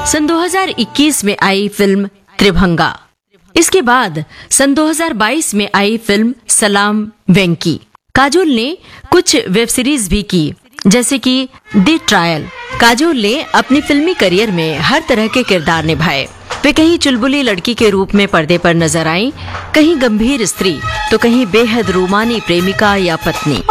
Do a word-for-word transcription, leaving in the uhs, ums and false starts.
सन दो हज़ार इक्कीस में आई फिल्म त्रिभंगा। इसके बाद सन दो हज़ार बाईस में आई फिल्म सलाम वेंकी। काजोल ने कुछ वेब सीरीज भी की, जैसे कि द ट्रायल। काजोल ने अपनी फिल्मी करियर में हर तरह के किरदार निभाए। वे कहीं चुलबुली लड़की के रूप में पर्दे पर नजर आईं, कहीं गंभीर स्त्री, तो कहीं बेहद रूमानी प्रेमिका या पत्नी।